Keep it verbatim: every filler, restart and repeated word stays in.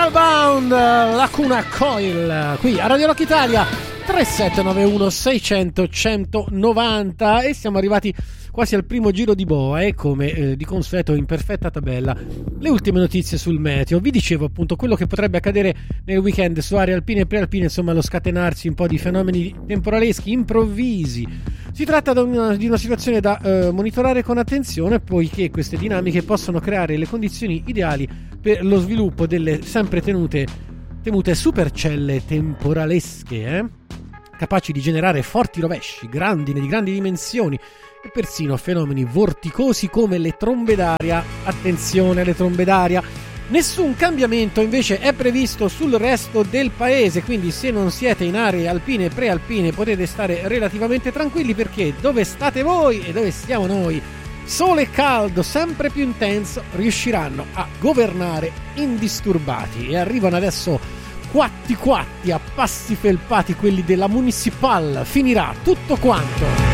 Spellbound, Lacuna Coil, qui a Radio Rock Italia. Tre sette nove uno sei zero zero uno nove zero e siamo arrivati quasi al primo giro di boa e come eh, di consueto in perfetta tabella le ultime notizie sul meteo. Vi dicevo appunto quello che potrebbe accadere nel weekend su aree alpine e prealpine, insomma lo scatenarsi un po' di fenomeni temporaleschi improvvisi. Si tratta di una, di una situazione da eh, monitorare con attenzione, poiché queste dinamiche possono creare le condizioni ideali per lo sviluppo delle sempre tenute temute supercelle temporalesche, eh? capaci di generare forti rovesci, grandine di grandi dimensioni e persino fenomeni vorticosi come le trombe d'aria. Attenzione alle trombe d'aria. Nessun cambiamento invece è previsto sul resto del paese, quindi se non siete in aree alpine e prealpine potete stare relativamente tranquilli, perché dove state voi e dove stiamo noi, sole e caldo sempre più intenso riusciranno a governare indisturbati. E arrivano adesso quatti quatti a passi felpati quelli della Municipal. Finirà tutto quanto.